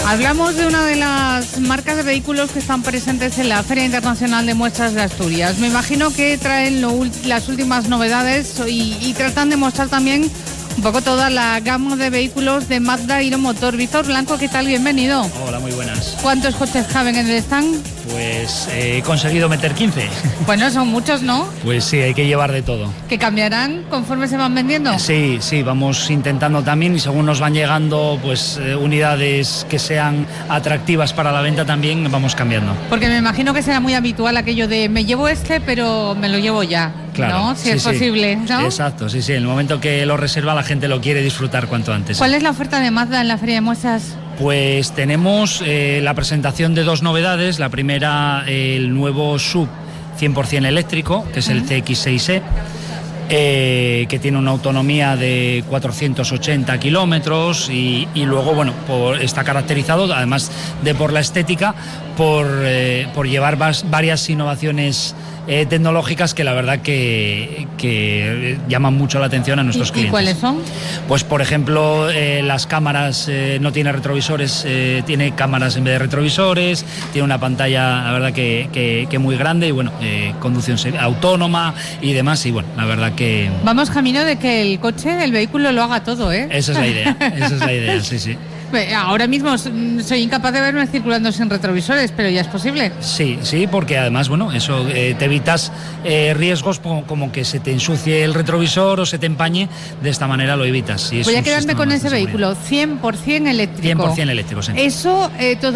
Hablamos de una de las marcas de vehículos que están presentes en la Feria Internacional de Muestras de Asturias. Me imagino que traen las últimas novedades y tratan de mostrar también un poco toda la gama de vehículos de Mazda Hino Motor. Víctor Blanco, ¿qué tal? Bienvenido. Hola, muy buenas. ¿Cuántos coches caben en el stand? Pues he conseguido meter 15. Bueno, son muchos, ¿no? Pues sí, hay que llevar de todo. ¿Que cambiarán conforme se van vendiendo? Sí, vamos intentando también, y según nos van llegando pues unidades que sean atractivas para la venta también, vamos cambiando. Porque me imagino que será muy habitual aquello de me llevo pero me lo llevo ya. Claro, ¿no? Si es posible, ¿no? Exacto, sí. En el momento que lo reserva, la gente lo quiere disfrutar cuanto antes. ¿Cuál es la oferta de Mazda en la Feria de Muestras? Pues tenemos la presentación de dos novedades. La primera, el nuevo SUV 100% eléctrico, que es el CX-6E, que tiene una autonomía de 480 kilómetros y luego, bueno, está caracterizado, además de por la estética, por llevar varias innovaciones tecnológicas que la verdad que llaman mucho la atención a nuestros clientes. ¿Y cuáles son? Pues por ejemplo, las cámaras, no tiene retrovisores, tiene cámaras en vez de retrovisores, tiene una pantalla la verdad que muy grande y bueno, conducción autónoma y demás, y bueno, la verdad que... Vamos camino de que el coche, el vehículo lo haga todo, ¿eh? Esa es la idea, sí. Ahora mismo soy incapaz de verme circulando sin retrovisores, pero ya es posible. Sí, porque además, bueno, eso te evitas riesgos como que se te ensucie el retrovisor o se te empañe, de esta manera lo evitas. Voy a quedarme con ese vehículo 100% eléctrico. 100% eléctrico, sí. Eso